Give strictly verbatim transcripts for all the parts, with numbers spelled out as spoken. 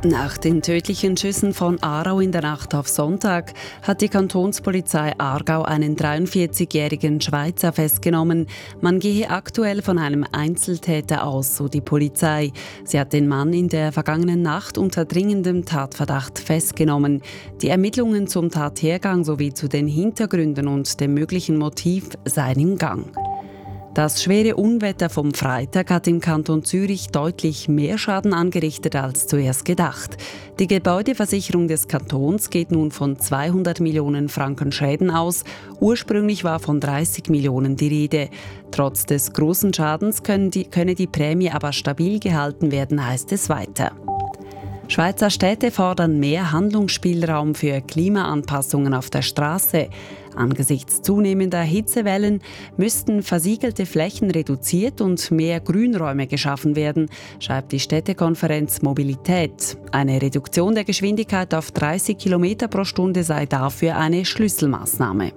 Nach den tödlichen Schüssen von Aarau in der Nacht auf Sonntag hat die Kantonspolizei Aargau einen dreiundvierzigjährigen Schweizer festgenommen. Man gehe aktuell von einem Einzeltäter aus, so die Polizei. Sie hat den Mann in der vergangenen Nacht unter dringendem Tatverdacht festgenommen. Die Ermittlungen zum Tathergang sowie zu den Hintergründen und dem möglichen Motiv seien im Gang. Das schwere Unwetter vom Freitag hat im Kanton Zürich deutlich mehr Schaden angerichtet als zuerst gedacht. Die Gebäudeversicherung des Kantons geht nun von zweihundert Millionen Franken Schäden aus. Ursprünglich war von dreißig Millionen die Rede. Trotz des großen Schadens können die, könne die Prämie aber stabil gehalten werden, heißt es weiter. Schweizer Städte fordern mehr Handlungsspielraum für Klimaanpassungen auf der Straße. Angesichts zunehmender Hitzewellen müssten versiegelte Flächen reduziert und mehr Grünräume geschaffen werden, schreibt die Städtekonferenz Mobilität. Eine Reduktion der Geschwindigkeit auf dreißig Kilometer pro Stunde sei dafür eine Schlüsselmaßnahme.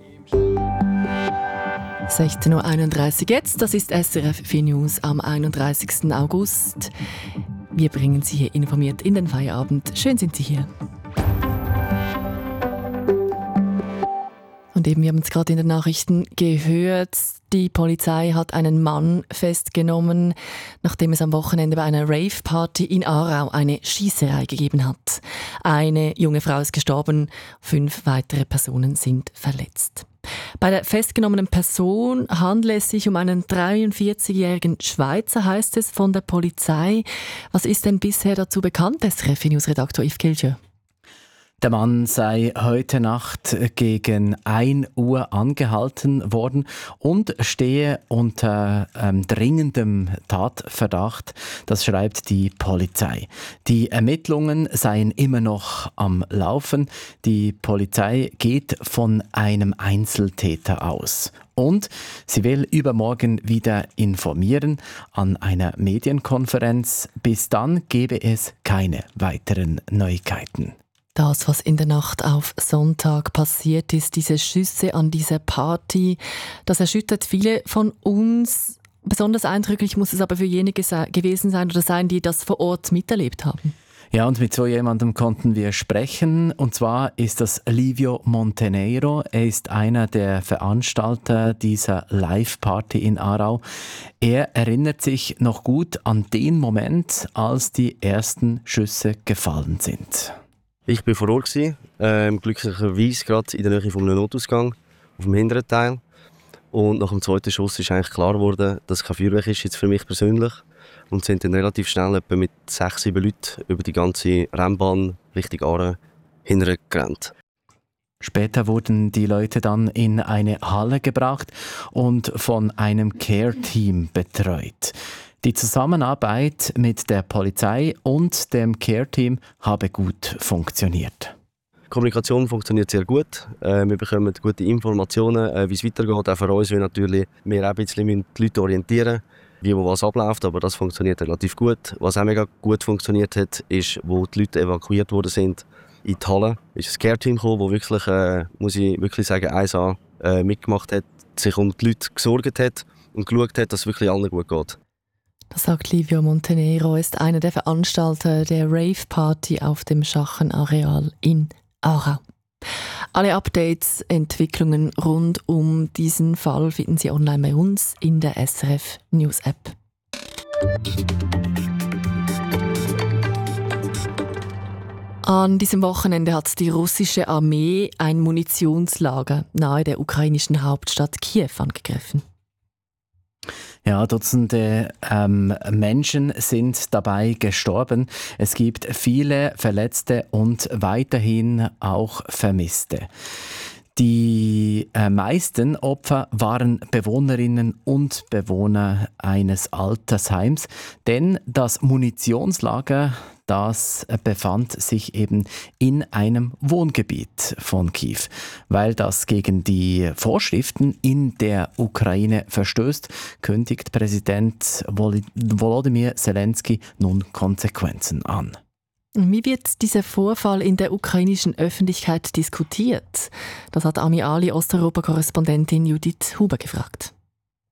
sechzehn Uhr einunddreißig jetzt, das ist S R F vier News am einunddreißigsten August. Wir bringen Sie hier informiert in den Feierabend. Schön sind Sie hier. Und eben, wir haben es gerade in den Nachrichten gehört, die Polizei hat einen Mann festgenommen, nachdem es am Wochenende bei einer Rave-Party in Aarau eine Schiesserei gegeben hat. Eine junge Frau ist gestorben, fünf weitere Personen sind verletzt. Bei der festgenommenen Person handelt es sich um einen dreiundvierzigjährigen Schweizer, heißt es von der Polizei. Was ist denn bisher dazu bekannt, S R F-News-Redaktor Yves Kilger? Der Mann sei heute Nacht gegen ein Uhr angehalten worden und stehe unter ähm, dringendem Tatverdacht. Das schreibt die Polizei. Die Ermittlungen seien immer noch am Laufen. Die Polizei geht von einem Einzeltäter aus. Und sie will übermorgen wieder informieren an einer Medienkonferenz. Bis dann gebe es keine weiteren Neuigkeiten. Das, was in der Nacht auf Sonntag passiert ist, diese Schüsse an dieser Party, das erschüttert viele von uns. Besonders eindrücklich muss es aber für jene gewesen sein oder sein, die das vor Ort miterlebt haben. Ja, und mit so jemandem konnten wir sprechen. Und zwar ist das Livio Monteneiro. Er ist einer der Veranstalter dieser Live-Party in Aarau. Er erinnert sich noch gut an den Moment, als die ersten Schüsse gefallen sind. Ich war vor Ort, ähm, glücklicherweise gerade in der Nähe von einem Notausgang, auf dem hinteren Teil. Und nach dem zweiten Schuss ist eigentlich klar geworden, dass es kein Feuerwerk ist, jetzt für mich persönlich. Und sind dann relativ schnell etwa mit sechs, sieben Leuten über die ganze Rennbahn Richtung Aare hintergerannt. Später wurden die Leute dann in eine Halle gebracht und von einem Care-Team betreut. Die Zusammenarbeit mit der Polizei und dem Care-Team habe gut funktioniert. Die Kommunikation funktioniert sehr gut. Äh, wir bekommen gute Informationen, äh, wie es weitergeht. Auch für uns, weil natürlich wir auch ein bisschen die Leute orientieren, wie wo was abläuft. Aber das funktioniert relativ gut. Was auch mega gut funktioniert hat, ist, wo die Leute evakuiert worden sind in die Halle, ist ein Care-Team gekommen, das wirklich, äh, muss ich wirklich sagen, eins A äh, mitgemacht hat, sich um die Leute gesorgt hat und geschaut hat, dass es wirklich allen gut geht. Das sagt Livio Monteneiro, ist einer der Veranstalter der Rave-Party auf dem Schachenareal in Aarau. Alle Updates, Entwicklungen rund um diesen Fall finden Sie online bei uns in der S R F News App. An diesem Wochenende hat die russische Armee ein Munitionslager nahe der ukrainischen Hauptstadt Kiew angegriffen. Ja, Dutzende ähm, Menschen sind dabei gestorben. Es gibt viele Verletzte und weiterhin auch Vermisste. Die äh, meisten Opfer waren Bewohnerinnen und Bewohner eines Altersheims, denn das Munitionslager, das befand sich eben in einem Wohngebiet von Kiew. Weil das gegen die Vorschriften in der Ukraine verstößt, kündigt Präsident Volodymyr Zelensky nun Konsequenzen an. Wie wird dieser Vorfall in der ukrainischen Öffentlichkeit diskutiert? Das hat Ami Ali Osteuropa-Korrespondentin Judith Huber gefragt.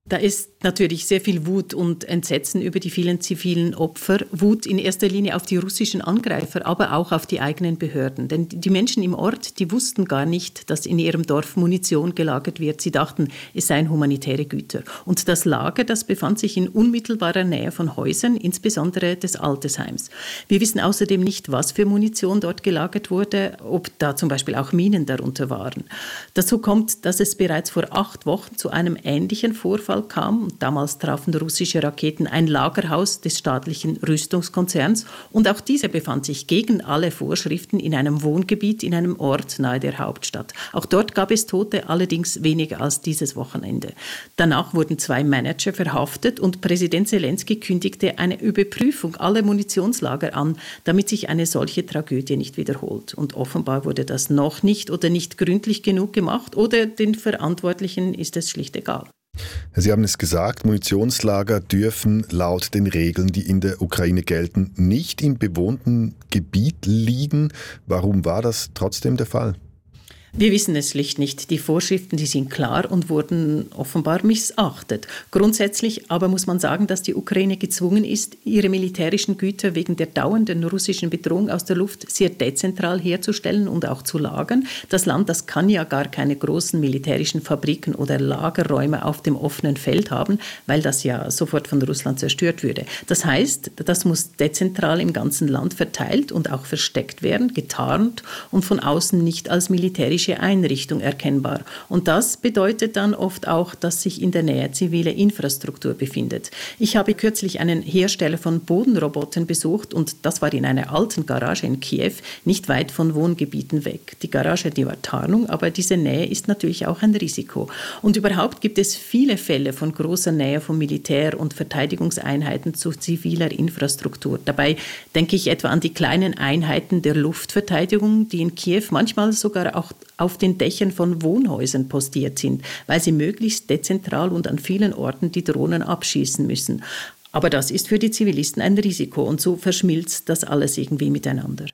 Da ist natürlich sehr viel Wut und Entsetzen über die vielen zivilen Opfer. Wut in erster Linie auf die russischen Angreifer, aber auch auf die eigenen Behörden. Denn die Menschen im Ort, die wussten gar nicht, dass in ihrem Dorf Munition gelagert wird. Sie dachten, es seien humanitäre Güter. Und das Lager, das befand sich in unmittelbarer Nähe von Häusern, insbesondere des Altersheims. Wir wissen außerdem nicht, was für Munition dort gelagert wurde, ob da zum Beispiel auch Minen darunter waren. Dazu kommt, dass es bereits vor acht Wochen zu einem ähnlichen Vorfall kam. Damals trafen russische Raketen ein Lagerhaus des staatlichen Rüstungskonzerns und auch dieser befand sich gegen alle Vorschriften in einem Wohngebiet in einem Ort nahe der Hauptstadt. Auch dort gab es Tote, allerdings weniger als dieses Wochenende. Danach wurden zwei Manager verhaftet und Präsident Zelensky kündigte eine Überprüfung aller Munitionslager an, damit sich eine solche Tragödie nicht wiederholt. Und offenbar wurde das noch nicht oder nicht gründlich genug gemacht oder den Verantwortlichen ist es schlicht egal. Sie haben es gesagt, Munitionslager dürfen laut den Regeln, die in der Ukraine gelten, nicht im bewohnten Gebiet liegen. Warum war das trotzdem der Fall? Wir wissen es schlicht nicht. Die Vorschriften, die sind klar und wurden offenbar missachtet. Grundsätzlich aber muss man sagen, dass die Ukraine gezwungen ist, ihre militärischen Güter wegen der dauernden russischen Bedrohung aus der Luft sehr dezentral herzustellen und auch zu lagern. Das Land, das kann ja gar keine großen militärischen Fabriken oder Lagerräume auf dem offenen Feld haben, weil das ja sofort von Russland zerstört würde. Das heißt, das muss dezentral im ganzen Land verteilt und auch versteckt werden, getarnt und von außen nicht als militärische Einrichtung erkennbar. Und das bedeutet dann oft auch, dass sich in der Nähe zivile Infrastruktur befindet. Ich habe kürzlich einen Hersteller von Bodenrobotern besucht und das war in einer alten Garage in Kiew, nicht weit von Wohngebieten weg. Die Garage, die war Tarnung, aber diese Nähe ist natürlich auch ein Risiko. Und überhaupt gibt es viele Fälle von großer Nähe von Militär- und Verteidigungseinheiten zu ziviler Infrastruktur. Dabei denke ich etwa an die kleinen Einheiten der Luftverteidigung, die in Kiew manchmal sogar auch auf den Dächern von Wohnhäusern postiert sind, weil sie möglichst dezentral und an vielen Orten die Drohnen abschießen müssen. Aber das ist für die Zivilisten ein Risiko und so verschmilzt das alles irgendwie miteinander.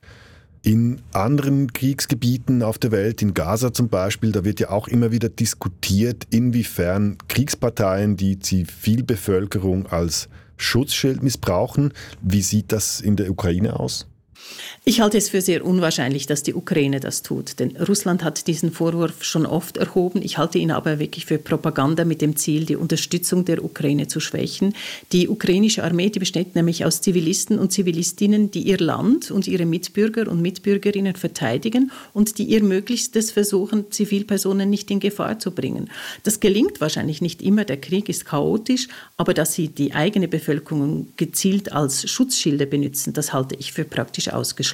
In anderen Kriegsgebieten auf der Welt, in Gaza zum Beispiel, da wird ja auch immer wieder diskutiert, inwiefern Kriegsparteien die Zivilbevölkerung als Schutzschild missbrauchen. Wie sieht das in der Ukraine aus? Ich halte es für sehr unwahrscheinlich, dass die Ukraine das tut, denn Russland hat diesen Vorwurf schon oft erhoben. Ich halte ihn aber wirklich für Propaganda mit dem Ziel, die Unterstützung der Ukraine zu schwächen. Die ukrainische Armee, die besteht nämlich aus Zivilisten und Zivilistinnen, die ihr Land und ihre Mitbürger und Mitbürgerinnen verteidigen und die ihr Möglichstes versuchen, Zivilpersonen nicht in Gefahr zu bringen. Das gelingt wahrscheinlich nicht immer, der Krieg ist chaotisch, aber dass sie die eigene Bevölkerung gezielt als Schutzschilde benutzen, das halte ich für praktisch ausgeschlossen.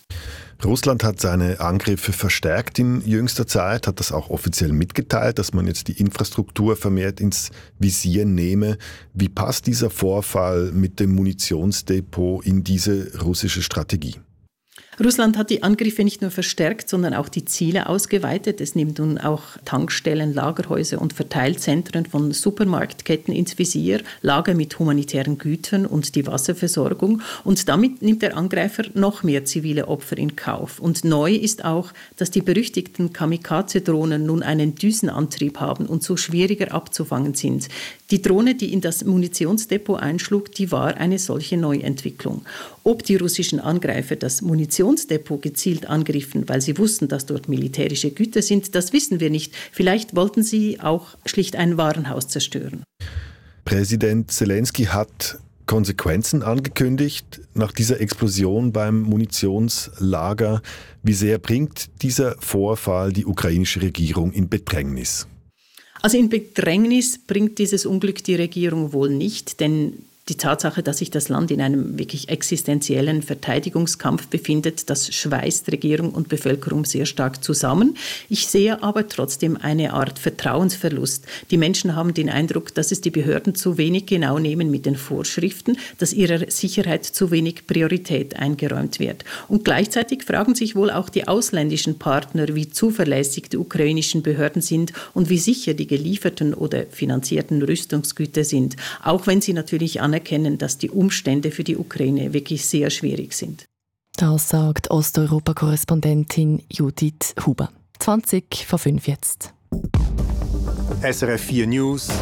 Russland hat seine Angriffe verstärkt in jüngster Zeit, hat das auch offiziell mitgeteilt, dass man jetzt die Infrastruktur vermehrt ins Visier nehme. Wie passt dieser Vorfall mit dem Munitionsdepot in diese russische Strategie? Russland hat die Angriffe nicht nur verstärkt, sondern auch die Ziele ausgeweitet. Es nimmt nun auch Tankstellen, Lagerhäuser und Verteilzentren von Supermarktketten ins Visier, Lager mit humanitären Gütern und die Wasserversorgung. Und damit nimmt der Angreifer noch mehr zivile Opfer in Kauf. Und neu ist auch, dass die berüchtigten Kamikaze-Drohnen nun einen Düsenantrieb haben und so schwieriger abzufangen sind. Die Drohne, die in das Munitionsdepot einschlug, die war eine solche Neuentwicklung. Ob die russischen Angreifer das Munitionsdepot gezielt angriffen, weil sie wussten, dass dort militärische Güter sind, das wissen wir nicht. Vielleicht wollten sie auch schlicht ein Warenhaus zerstören. Präsident Zelensky hat Konsequenzen angekündigt nach dieser Explosion beim Munitionslager. Wie sehr bringt dieser Vorfall die ukrainische Regierung in Bedrängnis? Also in Bedrängnis bringt dieses Unglück die Regierung wohl nicht, denn die Tatsache, dass sich das Land in einem wirklich existenziellen Verteidigungskampf befindet, das schweißt Regierung und Bevölkerung sehr stark zusammen. Ich sehe aber trotzdem eine Art Vertrauensverlust. Die Menschen haben den Eindruck, dass es die Behörden zu wenig genau nehmen mit den Vorschriften, dass ihrer Sicherheit zu wenig Priorität eingeräumt wird. Und gleichzeitig fragen sich wohl auch die ausländischen Partner, wie zuverlässig die ukrainischen Behörden sind und wie sicher die gelieferten oder finanzierten Rüstungsgüter sind, auch wenn sie natürlich anerkennen, erkennen, dass die Umstände für die Ukraine wirklich sehr schwierig sind. Das sagt Osteuropa-Korrespondentin Judith Huber. zwanzig vor fünf jetzt. S R F vier News,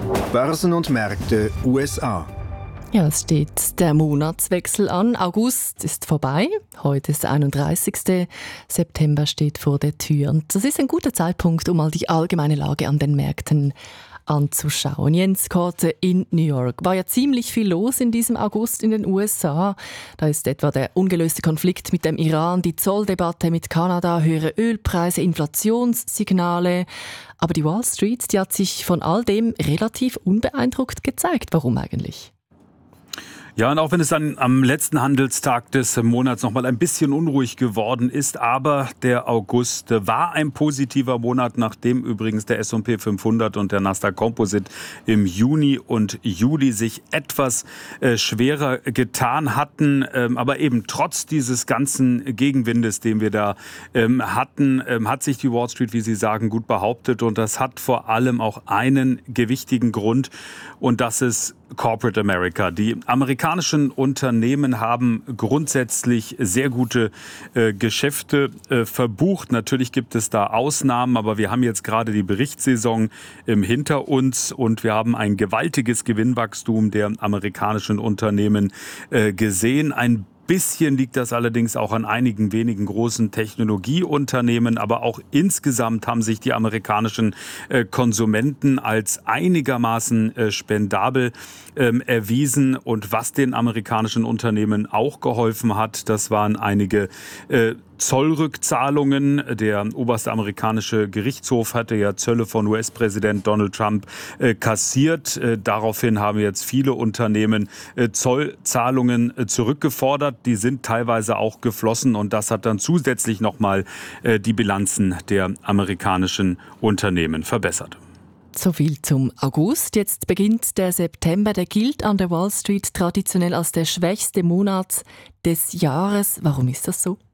Börsen und Märkte U S A. Ja, es steht der Monatswechsel an. August ist vorbei. Heute ist der einunddreißigste September steht vor der Tür. Und das ist ein guter Zeitpunkt, um mal die allgemeine Lage an den Märkten anzuschauen. Jens Korte in New York. War ja ziemlich viel los in diesem August in den U S A. Da ist etwa der ungelöste Konflikt mit dem Iran, die Zolldebatte mit Kanada, höhere Ölpreise, Inflationssignale. Aber die Wall Street, die hat sich von all dem relativ unbeeindruckt gezeigt. Warum eigentlich? Ja, und auch wenn es dann am letzten Handelstag des Monats noch mal ein bisschen unruhig geworden ist, aber der August war ein positiver Monat, nachdem übrigens der S und P fünfhundert und der Nasdaq Composite im Juni und Juli sich etwas äh, schwerer getan hatten. Ähm, aber eben trotz dieses ganzen Gegenwindes, den wir da ähm, hatten, ähm, hat sich die Wall Street, wie Sie sagen, gut behauptet. Und das hat vor allem auch einen gewichtigen Grund, und das ist Corporate America. Die amerikanischen Unternehmen haben grundsätzlich sehr gute äh, Geschäfte äh, verbucht. Natürlich gibt es da Ausnahmen, aber wir haben jetzt gerade die Berichtssaison ähm, hinter uns und wir haben ein gewaltiges Gewinnwachstum der amerikanischen Unternehmen äh, gesehen. Ein bisschen liegt das allerdings auch an einigen wenigen großen Technologieunternehmen, aber auch insgesamt haben sich die amerikanischen äh, Konsumenten als einigermaßen äh, spendabel ähm, erwiesen. Und was den amerikanischen Unternehmen auch geholfen hat, das waren einige äh, Zollrückzahlungen. Der oberste amerikanische Gerichtshof hatte ja Zölle von U S-Präsident Donald Trump äh, kassiert. Äh, daraufhin haben jetzt viele Unternehmen äh, Zollzahlungen äh, zurückgefordert. Die sind teilweise auch geflossen und das hat dann zusätzlich nochmal äh, die Bilanzen der amerikanischen Unternehmen verbessert. So viel zum August. Jetzt beginnt der September. Der gilt an der Wall Street traditionell als der schwächste Monat des Jahres. Warum ist das so?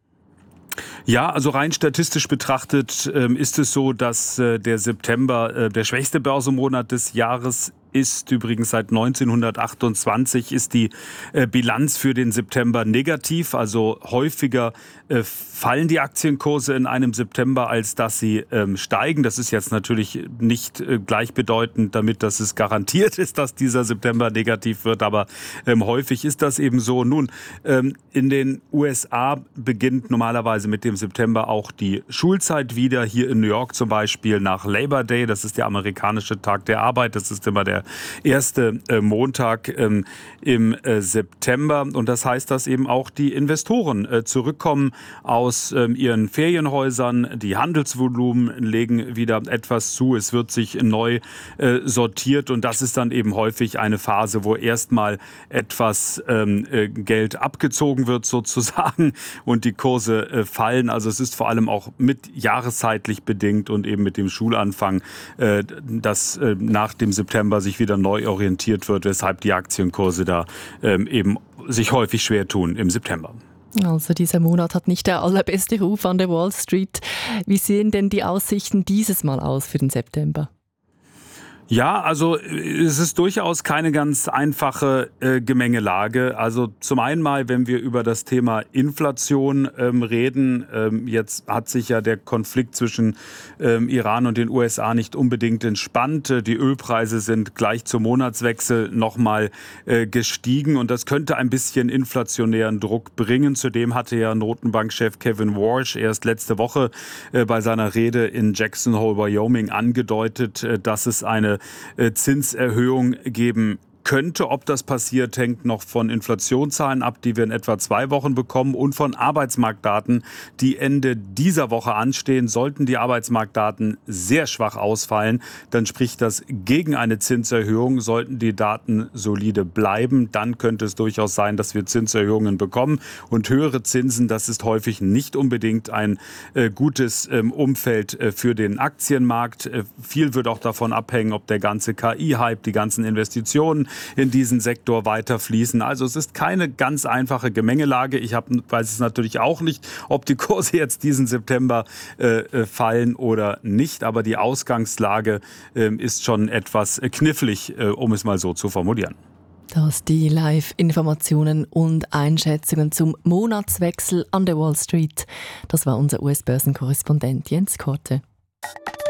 Ja, also rein statistisch betrachtet ähm, ist es so, dass äh, der September äh, der schwächste Börsenmonat des Jahres ist. Übrigens seit neunzehnhundertachtundzwanzig ist die äh, Bilanz für den September negativ. Also häufiger äh, fallen die Aktienkurse in einem September, als dass sie ähm, steigen. Das ist jetzt natürlich nicht äh, gleichbedeutend damit, dass es garantiert ist, dass dieser September negativ wird. Aber ähm, häufig ist das eben so. Nun, ähm, in den U S A beginnt normalerweise mit dem September auch die Schulzeit wieder. Hier in New York zum Beispiel nach Labor Day. Das ist der amerikanische Tag der Arbeit. Das ist immer der erste äh, Montag ähm, im äh, September. Und das heißt, dass eben auch die Investoren äh, zurückkommen aus ähm, ihren Ferienhäusern. Die Handelsvolumen legen wieder etwas zu. Es wird sich neu äh, sortiert. Und das ist dann eben häufig eine Phase, wo erstmal etwas ähm, äh, Geld abgezogen wird sozusagen und die Kurse äh, fallen. Also es ist vor allem auch mit jahreszeitlich bedingt und eben mit dem Schulanfang, äh, dass äh, nach dem September sich wieder neu orientiert wird, weshalb die Aktienkurse da ähm, eben sich häufig schwer tun im September. Also dieser Monat hat nicht der allerbeste Ruf an der Wall Street. Wie sehen denn die Aussichten dieses Mal aus für den September? Ja, also es ist durchaus keine ganz einfache äh, Gemengelage. Also zum einen mal, wenn wir über das Thema Inflation ähm, reden, ähm, jetzt hat sich ja der Konflikt zwischen ähm, Iran und den U S A nicht unbedingt entspannt. Die Ölpreise sind gleich zum Monatswechsel nochmal äh, gestiegen und das könnte ein bisschen inflationären Druck bringen. Zudem hatte ja Notenbankchef Kevin Warsh erst letzte Woche äh, bei seiner Rede in Jackson Hole, Wyoming, angedeutet, äh, dass es eine Zinserhöhung geben könnte. Ob das passiert, hängt noch von Inflationszahlen ab, die wir in etwa zwei Wochen bekommen und von Arbeitsmarktdaten, die Ende dieser Woche anstehen. Sollten die Arbeitsmarktdaten sehr schwach ausfallen, dann spricht das gegen eine Zinserhöhung. Sollten die Daten solide bleiben, dann könnte es durchaus sein, dass wir Zinserhöhungen bekommen. Und höhere Zinsen, das ist häufig nicht unbedingt ein äh, gutes ähm, Umfeld äh, für den Aktienmarkt. Äh, viel wird auch davon abhängen, ob der ganze K I-Hype, die ganzen Investitionen in diesen Sektor weiterfließen. Also es ist keine ganz einfache Gemengelage. Ich hab, weiß es natürlich auch nicht, ob die Kurse jetzt diesen September äh, fallen oder nicht. Aber die Ausgangslage äh, ist schon etwas knifflig, äh, um es mal so zu formulieren. Das die Live-Informationen und Einschätzungen zum Monatswechsel an der Wall Street. Das war unser U S-Börsenkorrespondent Jens Korte.